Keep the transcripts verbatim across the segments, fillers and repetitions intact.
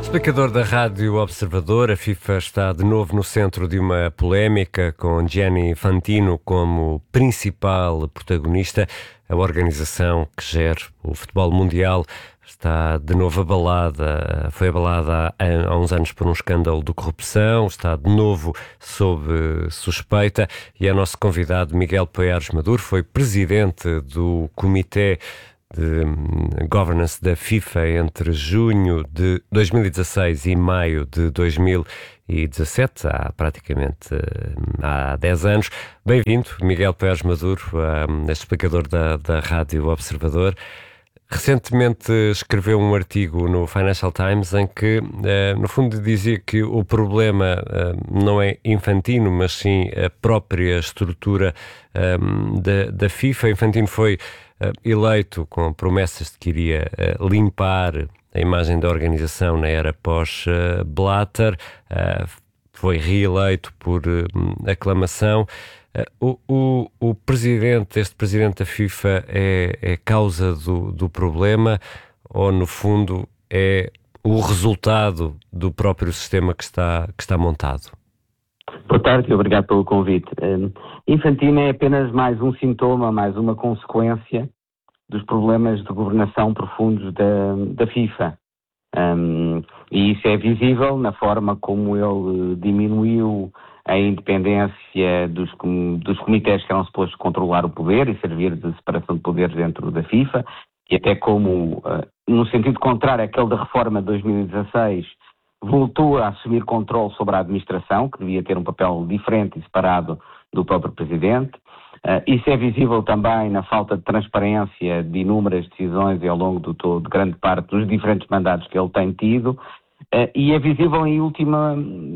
Explicador da Rádio Observador, a FIFA está de novo no centro de uma polémica com Gianni Infantino como principal protagonista. A organização que gera o futebol mundial está de novo abalada, foi abalada há, há uns anos por um escândalo de corrupção, está de novo sob suspeita e é nosso convidado Miguel Poiares Maduro, foi presidente do Comitê de Governance da FIFA entre junho de dois mil e dezasseis e maio de dois mil e dezassete, há praticamente há dez anos. Bem-vindo, Miguel Poiares Maduro, um, explicador da, da Rádio Observador. Recentemente escreveu um artigo no Financial Times em que, uh, no fundo, dizia que o problema uh, não é Infantino, mas sim a própria estrutura um, da, da FIFA. Infantino foi uh, eleito com promessas de que iria uh, limpar a imagem da organização na era pós-Blatter, uh, foi reeleito por uh, aclamação. Uh, o, o, o presidente, este presidente da FIFA é, é causa do, do problema ou, no fundo, é o resultado do próprio sistema que está, que está montado? Boa tarde e obrigado pelo convite. Um, Infantino é apenas mais um sintoma, mais uma consequência dos problemas de governação profundos da, da FIFA. Um, e isso é visível na forma como ele diminuiu a independência dos, dos comitês que eram supostos controlar o poder e servir de separação de poderes dentro da FIFA, e até como, uh, no sentido contrário àquele da reforma de dois mil e dezasseis, voltou a assumir controle sobre a administração, que devia ter um papel diferente e separado do próprio presidente. Uh, isso é visível também na falta de transparência de inúmeras decisões e ao longo do todo, de grande parte dos diferentes mandatos que ele tem tido. Uh, e é visível em, última,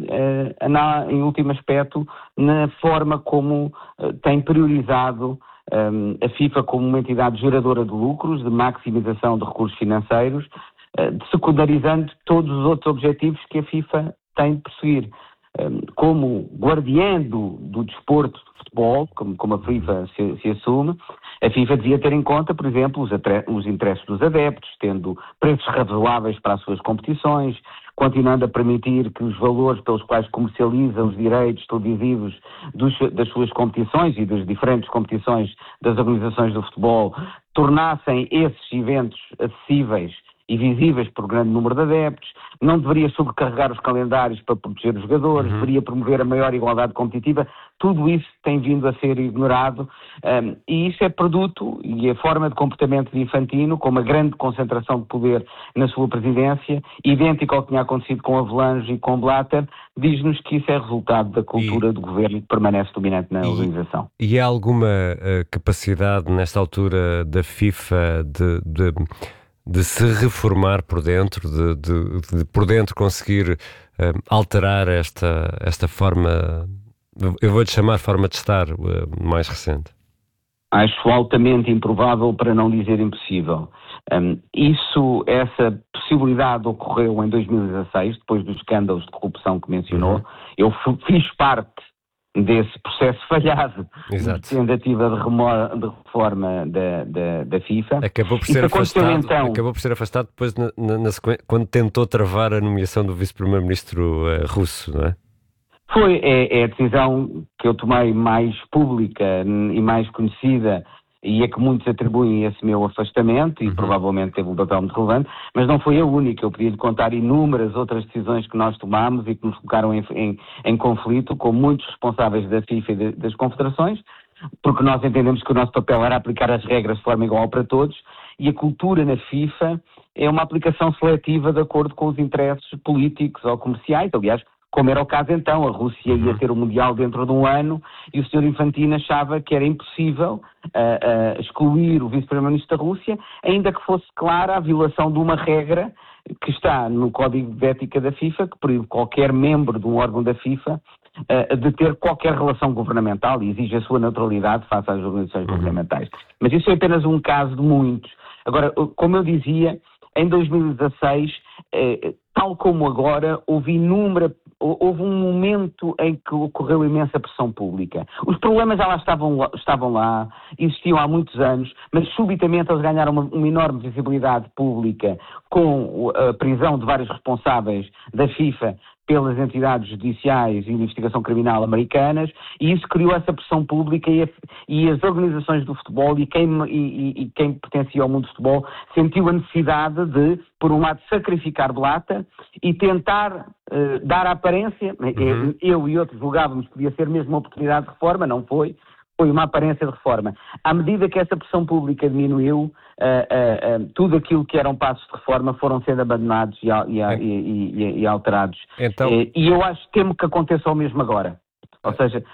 uh, na, em último aspecto na forma como uh, tem priorizado um, a FIFA como uma entidade geradora de lucros, de maximização de recursos financeiros, uh, secundarizando todos os outros objetivos que a FIFA tem de perseguir. Um, como guardiã do, do desporto de futebol, como, como a FIFA se, se assume, a FIFA devia ter em conta, por exemplo, os, atre- os interesses dos adeptos, tendo preços razoáveis para as suas competições, continuando a permitir que os valores pelos quais comercializa os direitos televisivos dos, das suas competições e das diferentes competições das organizações do futebol tornassem esses eventos acessíveis e visíveis por grande número de adeptos, não deveria sobrecarregar os calendários para proteger os jogadores, uhum. deveria promover a maior igualdade competitiva. Tudo isso tem vindo a ser ignorado um, e isso é produto, e a forma de comportamento de Infantino, com uma grande concentração de poder na sua presidência, idêntico ao que tinha acontecido com Avelange e com Blatter, diz-nos que isso é resultado da cultura e, do governo que permanece dominante na e, organização. E há alguma uh, capacidade nesta altura da FIFA de... de... de se reformar por dentro, de, de, de por dentro conseguir uh, alterar esta, esta forma, eu vou-lhe chamar forma de estar uh, mais recente? Acho altamente improvável, para não dizer impossível. Um, isso, essa possibilidade ocorreu em dois mil e dezasseis, depois dos escândalos de corrupção que mencionou. Uhum. Eu f- fiz parte desse processo falhado Exato. de tentativa de, remo- de reforma da, da, da FIFA. Acabou por ser afastado, então, acabou por ser afastado depois na, na, na sequ... quando tentou travar a nomeação do vice-primeiro-ministro uh, russo, não é? Foi, é, é a decisão que eu tomei mais pública e mais conhecida e a que muitos atribuem esse meu afastamento, e uhum. provavelmente teve um papel muito relevante, mas não foi a única. Eu podia-lhe contar inúmeras outras decisões que nós tomámos e que nos colocaram em, em, em conflito com muitos responsáveis da FIFA e de, das confederações, porque nós entendemos que o nosso papel era aplicar as regras de forma igual para todos, e a cultura na FIFA é uma aplicação seletiva de acordo com os interesses políticos ou comerciais. Aliás, como era o caso então, a Rússia ia ter o Mundial dentro de um ano e o senhor Infantino achava que era impossível uh, uh, excluir o vice-primeiro-ministro da Rússia, ainda que fosse clara a violação de uma regra que está no Código de Ética da FIFA, que proíbe qualquer membro de um órgão da FIFA uh, de ter qualquer relação governamental e exige a sua neutralidade face às organizações uhum. governamentais. Mas isso é apenas um caso de muitos. Agora, como eu dizia, em dois mil e dezasseis, eh, tal como agora, houve inúmera, houve um momento em que ocorreu imensa pressão pública. Os problemas já lá estavam, estavam lá, existiam há muitos anos, mas subitamente eles ganharam uma, uma enorme visibilidade pública com a prisão de vários responsáveis da FIFA pelas entidades judiciais e de investigação criminal americanas, e isso criou essa pressão pública e, a, e as organizações do futebol e quem, e, e quem pertencia ao mundo do futebol sentiu a necessidade de, por um lado, sacrificar Blatter e tentar uh, dar a aparência, uhum. eu e outros julgávamos que podia ser mesmo uma oportunidade de reforma, não foi, foi uma aparência de reforma. À medida que essa pressão pública diminuiu, uh, uh, uh, tudo aquilo que eram passos de reforma foram sendo abandonados e, e, e, e, e alterados. Então... E, e eu acho que temo que aconteça o mesmo agora. Ou seja,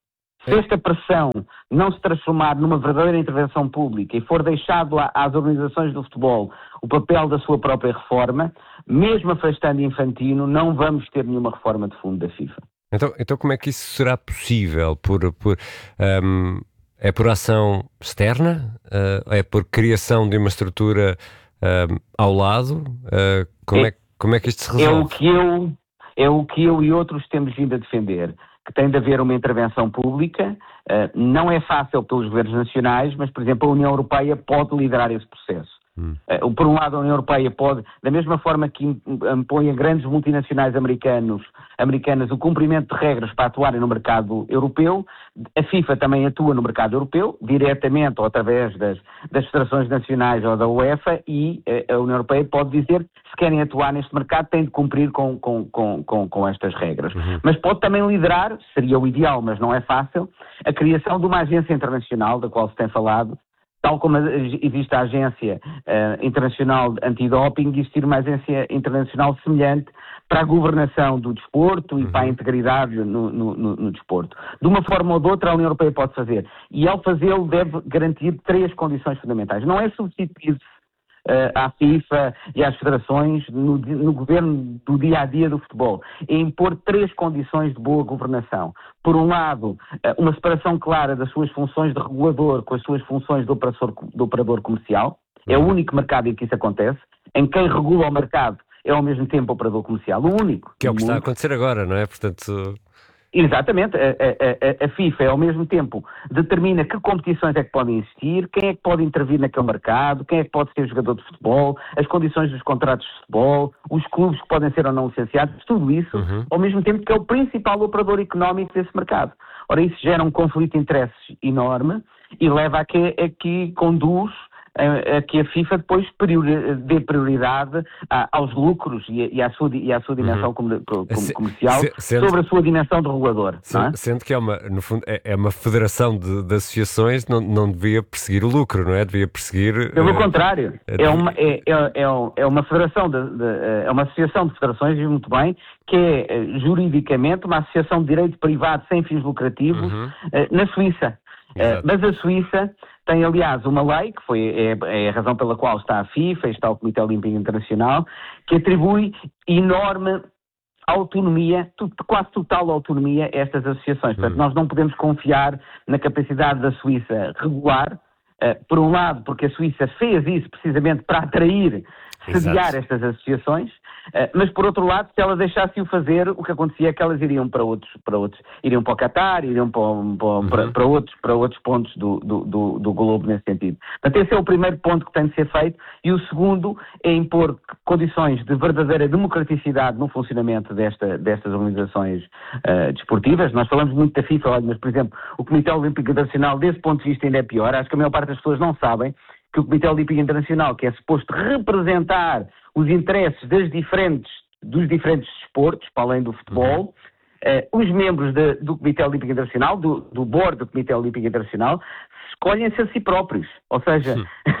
se esta pressão não se transformar numa verdadeira intervenção pública e for deixado às organizações do futebol o papel da sua própria reforma, mesmo afastando Infantino, não vamos ter nenhuma reforma de fundo da FIFA. Então, então como é que isso será possível? Por, por, um, é por ação externa? Uh, é por criação de uma estrutura um, ao lado? Uh, como, é, é, como é que isto se resolve? É o que eu, é o que eu e outros temos vindo a defender, que tem de haver uma intervenção pública. Uh, não é fácil pelos governos nacionais, mas, por exemplo, a União Europeia pode liderar esse processo. Hum. Uh, por um lado, a União Europeia pode, da mesma forma que impõe a grandes multinacionais americanos, americanas o cumprimento de regras para atuarem no mercado europeu, a FIFA também atua no mercado europeu, diretamente ou através das, das federações nacionais ou da UEFA, e uh, a União Europeia pode dizer que se querem atuar neste mercado têm de cumprir com, com, com, com, com estas regras. Uhum. Mas pode também liderar, seria o ideal, mas não é fácil, a criação de uma agência internacional, da qual se tem falado, tal como existe a Agência uh, Internacional Antidoping, existir uma agência internacional semelhante para a governação do desporto uhum. e para a integridade no, no, no, no desporto. De uma forma ou de outra, a União Europeia pode fazer. E ao fazê-lo deve garantir três condições fundamentais. Não é substituir-se uh, à FIFA e às federações no, no governo do dia-a-dia do futebol. É impor três condições de boa governação. Por um lado, uma separação clara das suas funções de regulador com as suas funções de operador, de operador comercial. É o único mercado em que isso acontece. Em quem regula o mercado é ao mesmo tempo operador comercial. O único. Que é o que está a acontecer agora, não é? Portanto... Exatamente. A, a, a, a FIFA, ao mesmo tempo, determina que competições é que podem existir, quem é que pode intervir naquele mercado, quem é que pode ser jogador de futebol, as condições dos contratos de futebol, os clubes que podem ser ou não licenciados, tudo isso, uhum. ao mesmo tempo que é o principal operador económico desse mercado. Ora, isso gera um conflito de interesses enorme e leva a que, a que conduz a, a que a FIFA depois priori, dê prioridade a, aos lucros e, e, à sua, e à sua dimensão uhum. como, como se, comercial se, sendo, sobre a sua dimensão de regulador. Se, não é? Sendo que é uma, no fundo, é, é uma federação de, de associações, não, não devia perseguir o lucro, não é? Devia perseguir... Pelo uh, contrário, é, é, uma, é, é, é uma federação, de, de, é uma associação de federações, diz muito bem, que é juridicamente uma associação de direito privado sem fins lucrativos uhum. uh, na Suíça. Uh, mas a Suíça tem, aliás, uma lei, que foi, é, é a razão pela qual está a FIFA e está o Comitê Olímpico Internacional, que atribui enorme autonomia, quase total autonomia a estas associações. Portanto, hum. nós não podemos confiar na capacidade da Suíça regular, uh, por um lado, porque a Suíça fez isso precisamente para atrair, sediar estas associações, uh, mas por outro lado, se ela deixasse o fazer, o que acontecia é que elas iriam para outros, para outros, iriam para o Qatar, iriam para, para, uhum. para, para, outros, para outros pontos do, do, do, do globo nesse sentido. Portanto, esse é o primeiro ponto que tem de ser feito, e o segundo é impor condições de verdadeira democraticidade no funcionamento desta, destas organizações uh, desportivas. Nós falamos muito da FIFA, olha, mas por exemplo, o Comitê Olímpico Internacional, desse ponto de vista, ainda é pior. Acho que a maior parte das pessoas não sabem que o Comitê Olímpico Internacional, que é suposto representar os interesses das diferentes, dos diferentes desportos, para além do futebol, eh, os membros de, do Comitê Olímpico Internacional, do, do board do Comitê Olímpico Internacional, escolhem-se a si próprios. Ou seja,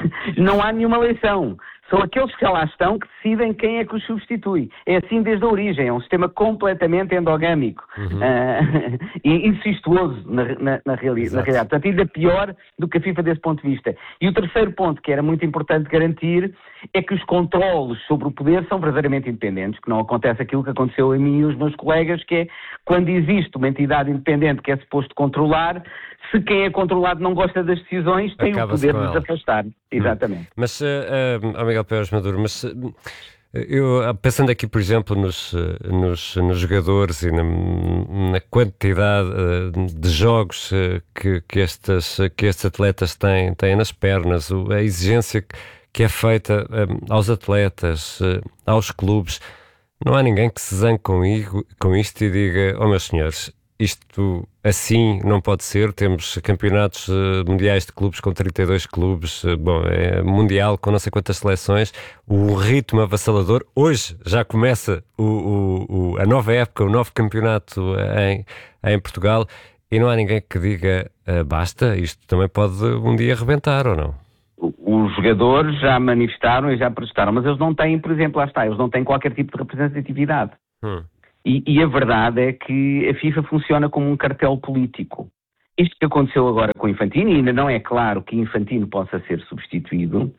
não há nenhuma eleição. São aqueles que lá estão que decidem quem é que os substitui. É assim desde a origem, é um sistema completamente endogâmico uhum. uh, e incestuoso na, na, na, reali- na realidade. Portanto, ainda pior do que a FIFA desse ponto de vista. E o terceiro ponto, que era muito importante garantir, é que os controlos sobre o poder são verdadeiramente independentes, que não acontece aquilo que aconteceu a mim e aos meus colegas, que é quando existe uma entidade independente que é suposto controlar, se quem é controlado não gosta das decisões, tem Acaba-se o poder de os afastar. Exatamente. Hum. Mas, uh, uh, oh Miguel Pérez Maduro, mas uh, Eu, pensando aqui, por exemplo, nos, nos, nos jogadores e na, na quantidade de jogos que, que, estas, que estes atletas têm, têm nas pernas, a exigência que é feita aos atletas, aos clubes, não há ninguém que se zangue com, com isto e diga: oh meus senhores, isto assim não pode ser. Temos campeonatos uh, mundiais de clubes com trinta e dois clubes, uh, bom, é mundial com não sei quantas seleções, o ritmo avassalador. Hoje já começa o, o, o, a nova época, o novo campeonato em, em Portugal, e não há ninguém que diga uh, basta, isto também pode um dia arrebentar, ou não? Os jogadores já manifestaram e já protestaram, mas eles não têm, por exemplo, lá está, eles não têm qualquer tipo de representatividade. Hum. E, e a verdade é que a FIFA funciona como um cartel político. Isto que aconteceu agora com o Infantino, e ainda não é claro que Infantino possa ser substituído,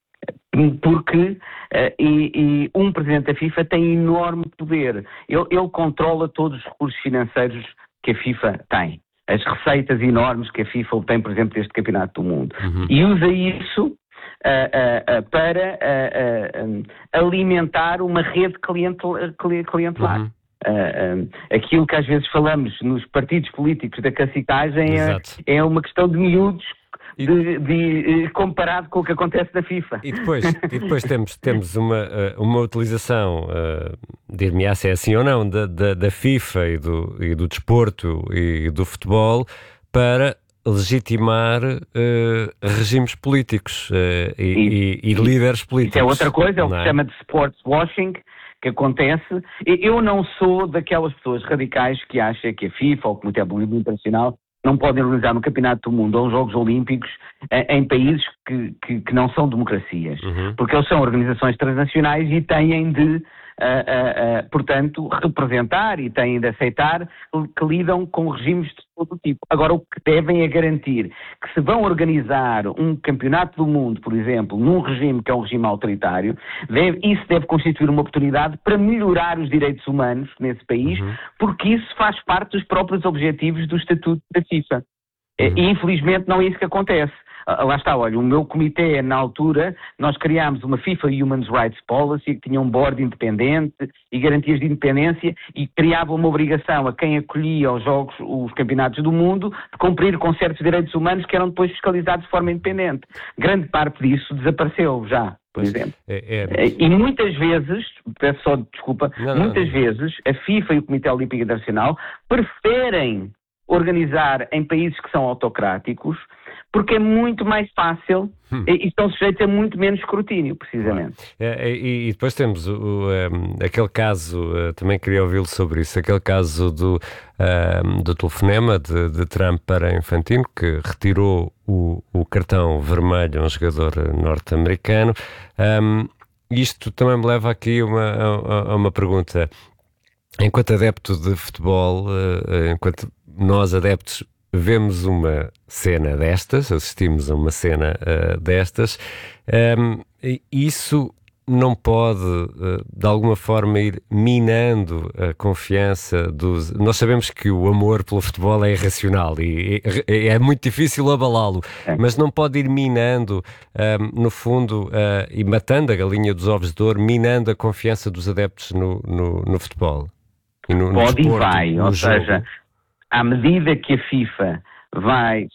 porque uh, e, e um presidente da FIFA tem enorme poder. Ele, ele controla todos os recursos financeiros que a FIFA tem. As receitas enormes que a FIFA obtém, por exemplo, deste campeonato do mundo. Uhum. E usa isso uh, uh, uh, para uh, uh, alimentar uma rede clientelar. Uhum. Uh, uh, aquilo que às vezes falamos nos partidos políticos da cacicagem é, é uma questão de miúdos e, de, de, de, comparado com o que acontece na FIFA. E depois, e depois temos, temos uma, uma utilização, uh, dir-me-á se é assim ou não, da, da, da FIFA e do, e do desporto e do futebol para legitimar uh, regimes políticos uh, e, e, e, e líderes políticos. Isso é outra coisa, é o que se chama de sports washing, que acontece. Eu não sou daquelas pessoas radicais que acham que a FIFA ou o Comitê Olímpico Internacional não podem organizar um campeonato do mundo ou os Jogos Olímpicos em, em países que, que, que não são democracias. Uhum. Porque eles são organizações transnacionais e têm de, uh, uh, uh, portanto, representar e têm de aceitar que lidam com regimes de todo o tipo. Agora, o que devem é garantir que se vão organizar um campeonato do mundo, por exemplo, num regime que é um regime autoritário, deve, isso deve constituir uma oportunidade para melhorar os direitos humanos nesse país, uhum. porque isso faz parte dos próprios objetivos do Estatuto da FIFA. Uhum. E, infelizmente, não é isso que acontece. Lá está, olha, o meu comitê, na altura, nós criámos uma FIFA Human Rights Policy que tinha um board independente e garantias de independência e criava uma obrigação a quem acolhia os jogos, os campeonatos do mundo, de cumprir com certos direitos humanos que eram depois fiscalizados de forma independente. Grande parte disso desapareceu já, por exemplo. É, é... E muitas vezes, peço só desculpa, não, muitas não, não. vezes a FIFA e o Comitê Olímpico Internacional preferem organizar em países que são autocráticos, porque é muito mais fácil hum. e, e estão sujeitos a muito menos escrutínio, precisamente. É, e, e depois temos o, o, um, aquele caso, uh, também queria ouvi-lo sobre isso, aquele caso do, um, do telefonema de, de Trump para Infantino, que retirou o, o cartão vermelho a um jogador norte-americano. Um, isto também me leva aqui uma, a, a uma pergunta. Enquanto adepto de futebol, uh, enquanto nós adeptos vemos uma cena destas, assistimos a uma cena uh, destas, um, isso não pode, uh, de alguma forma, ir minando a confiança dos... Nós sabemos que o amor pelo futebol é irracional e é, é muito difícil abalá-lo, é. mas não pode ir minando, um, no fundo, uh, e matando a galinha dos ovos de ouro, minando a confiança dos adeptos no, no, no futebol. E no, no pode desporto, e vai, ou jogo. seja... À medida que a FIFA vai,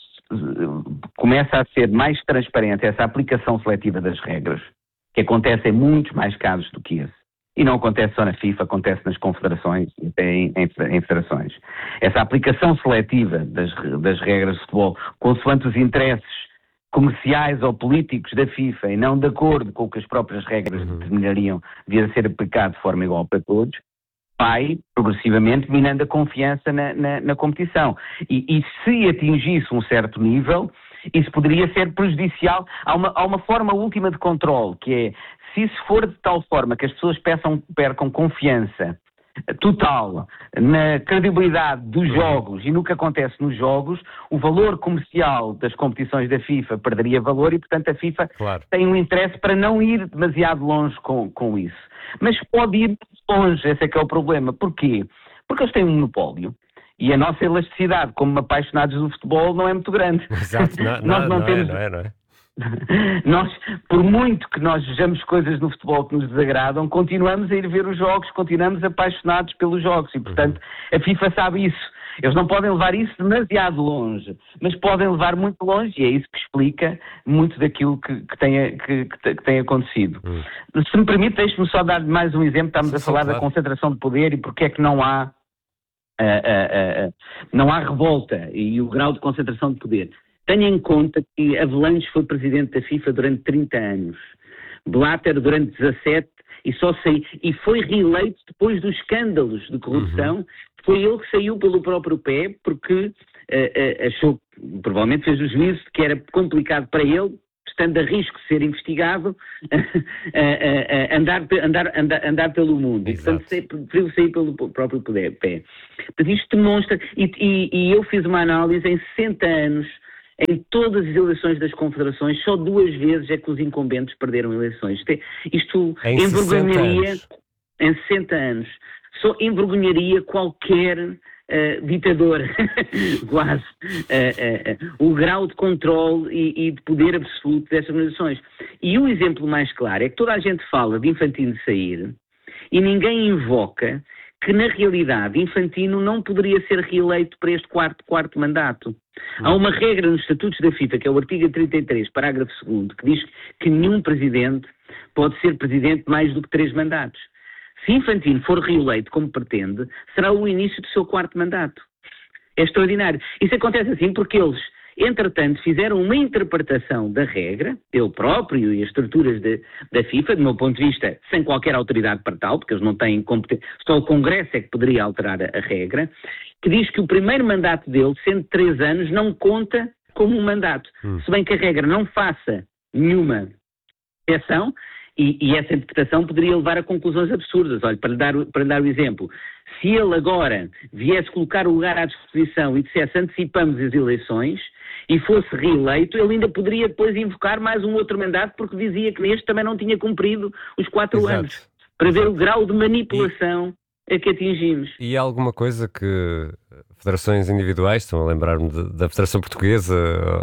começa a ser mais transparente essa aplicação seletiva das regras, que acontece em muitos mais casos do que esse, e não acontece só na FIFA, acontece nas confederações e até em, em, em federações. Essa aplicação seletiva das, das regras de futebol, consoante os interesses comerciais ou políticos da FIFA e não de acordo com o que as próprias regras uhum. determinariam, devia ser aplicado de forma igual para todos, vai progressivamente minando a confiança na, na, na competição. E, e se atingisse um certo nível, isso poderia ser prejudicial. Há uma, há uma forma última de controle, que é, se isso for de tal forma que as pessoas peçam, percam confiança total na credibilidade dos jogos e no que acontece nos jogos, o valor comercial das competições da FIFA perderia valor e, portanto, a FIFA claro. tem um interesse para não ir demasiado longe com, com isso. Mas pode ir longe, esse é que é o problema. Porquê? Porque eles têm um monopólio. E a nossa elasticidade, como apaixonados do futebol, não é muito grande. Exato, não, Nós não, não, temos... é, não é, não é. Nós, por muito que nós vejamos coisas no futebol que nos desagradam, continuamos a ir ver os jogos, continuamos apaixonados pelos jogos e, portanto, a FIFA sabe isso. Eles não podem levar isso demasiado longe, mas podem levar muito longe e é isso que explica muito daquilo que, que, tem, que, que, que tem acontecido. Hum. Se me permite, deixe-me só dar mais um exemplo. Estamos sim, a falar sim, claro. da concentração de poder e porque é que não há, uh, uh, uh, não há revolta e o grau de concentração de poder. Tenha em conta que Avalanche foi presidente da FIFA durante trinta anos, Blatter durante dezassete e, só sei, e foi reeleito depois dos escândalos de corrupção. Uhum. Foi ele que saiu pelo próprio pé porque uh, uh, achou, provavelmente fez o juízo de que era complicado para ele, estando a risco de ser investigado, uh, uh, uh, andar, andar, andar, andar pelo mundo. Exato. E, portanto, preferiu sair pelo próprio pé. Mas isto demonstra, e, e, e eu fiz uma análise em sessenta anos, em todas as eleições das confederações, só duas vezes é que os incumbentes perderam eleições. Isto em envergonharia, em sessenta anos, só envergonharia qualquer uh, ditador, quase, uh, uh, uh, o grau de controle e, e de poder absoluto dessas organizações. E o exemplo mais claro é que toda a gente fala de Infantino sair e ninguém invoca que, na realidade, Infantino não poderia ser reeleito para este quarto, quarto mandato. Há uma regra nos estatutos da FIFA, que é o artigo trinta e três, parágrafo segundo, que diz que nenhum presidente pode ser presidente mais do que três mandatos. Se Infantino for reeleito como pretende, será o início do seu quarto mandato. É extraordinário. Isso acontece assim porque eles, entretanto, fizeram uma interpretação da regra, ele próprio e as estruturas de, da FIFA, do meu ponto de vista, sem qualquer autoridade para tal, porque eles não têm competência, só o Congresso é que poderia alterar a, a regra, que diz que o primeiro mandato dele, sendo três anos, não conta como um mandato. Hum. Se bem que a regra não faça nenhuma exceção, e, e essa interpretação poderia levar a conclusões absurdas. Olha, para lhe dar, para lhe dar o exemplo, se ele agora viesse colocar o lugar à disposição e dissesse antecipamos as eleições e fosse reeleito, ele ainda poderia depois invocar mais um outro mandato porque dizia que neste também não tinha cumprido os quatro Exato. anos. Para ver Exato. o grau de manipulação e... a que atingimos. E há alguma coisa que federações individuais, estão a lembrar-me de, da Federação Portuguesa,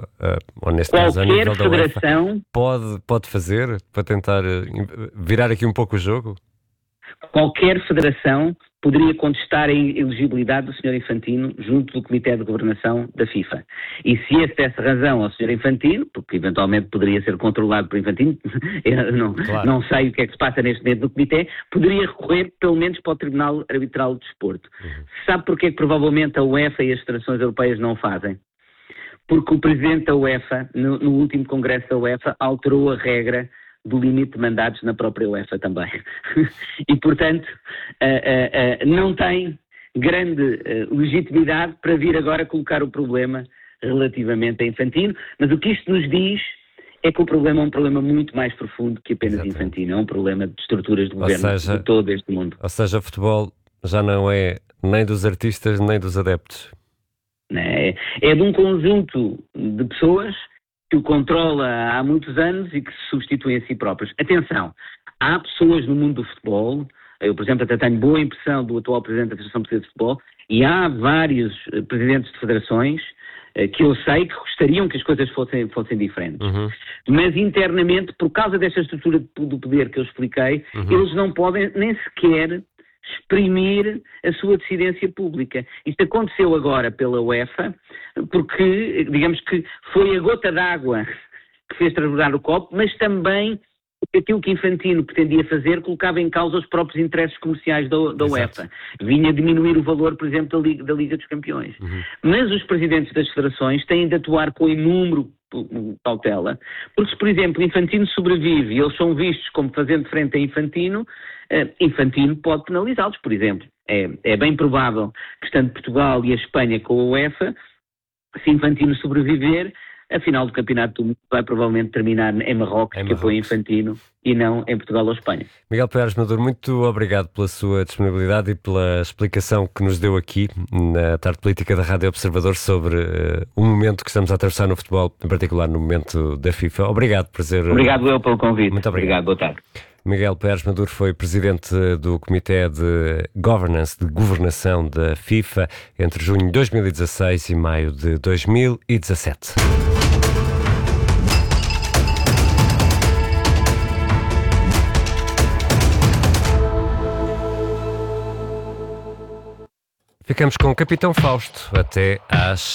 ou neste caso a nível da UEFA, pode, pode fazer para tentar virar aqui um pouco o jogo? Qualquer federação poderia contestar a elegibilidade do senhor Infantino junto do Comitê de Governação da FIFA. E se esse desse razão ao senhor Infantino, porque eventualmente poderia ser controlado por Infantino, eu não, claro. não sei o que é que se passa neste momento no Comitê, poderia recorrer pelo menos para o Tribunal Arbitral de Desporto. Uhum. Sabe porque é que provavelmente a UEFA e as federações europeias não fazem? Porque o Presidente da UEFA, no, no último Congresso da UEFA, alterou a regra do limite de mandatos na própria UEFA também. E, portanto, uh, uh, uh, não tem grande uh, legitimidade para vir agora colocar o problema relativamente a Infantino, mas o que isto nos diz é que o problema é um problema muito mais profundo que apenas Exatamente. Infantino, é um problema de estruturas de governo seja, de todo este mundo. Ou seja, o futebol já não é nem dos artistas nem dos adeptos. É, é de um conjunto de pessoas que o controla há muitos anos e que se substituem a si próprios. Atenção, há pessoas no mundo do futebol, eu, por exemplo, até tenho boa impressão do atual Presidente da Federação Portuguesa de Futebol, e há vários uh, Presidentes de Federações uh, que eu sei que gostariam que as coisas fossem, fossem diferentes. Uhum. Mas internamente, por causa desta estrutura do poder que eu expliquei, uhum. eles não podem nem sequer exprimir a sua decidência pública. Isto aconteceu agora pela UEFA, porque, digamos que foi a gota d'água que fez transbordar o copo, mas também aquilo que Infantino pretendia fazer colocava em causa os próprios interesses comerciais da, da UEFA. Vinha diminuir o valor, por exemplo, da Liga, da Liga dos Campeões. Uhum. Mas os presidentes das federações têm de atuar com inúmero cautela, porque se, por exemplo, Infantino sobrevive e eles são vistos como fazendo frente a Infantino, uh, Infantino pode penalizá-los, por exemplo. É, é bem provável que, estando Portugal e a Espanha com a UEFA, se Infantino sobreviver, a final do Campeonato do Mundo vai provavelmente terminar em Marrocos, em que apoia Infantino, e não em Portugal ou Espanha. Miguel Paiares Maduro, muito obrigado pela sua disponibilidade e pela explicação que nos deu aqui na Tarde Política da Rádio Observador sobre uh, o momento que estamos a atravessar no futebol, em particular no momento da FIFA. Obrigado por ser... Obrigado eu pelo convite. Muito obrigado. Obrigado, boa tarde. Miguel Paiares Maduro foi presidente do Comitê de Governance, de Governação da FIFA, entre junho de dois mil e dezasseis e maio de dois mil e dezassete. Ficamos com o Capitão Fausto até às